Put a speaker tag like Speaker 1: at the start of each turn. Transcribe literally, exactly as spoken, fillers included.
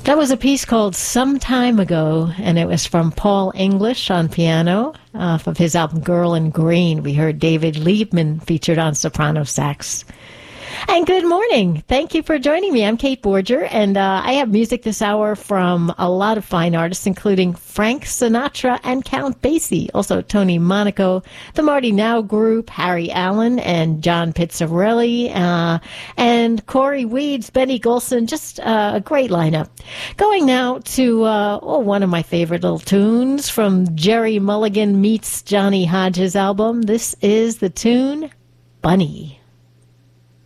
Speaker 1: That was a piece called Some Time Ago, and it was from Paul English on piano off of his album Girl in Green. We heard David Liebman featured on soprano sax. And good morning. Thank you for joining me. I'm Kate Borger, and uh, I have music this hour from a lot of fine artists, including Frank Sinatra and Count Basie, also Tony Monaco, the Marty Now Group, Harry Allen and John Pizzarelli, uh, and Corey Weeds, Benny Golson, just uh, a great lineup. Going now to uh, oh, one of my favorite little tunes from Jerry Mulligan meets Johnny Hodges' album. This is the tune Bunny.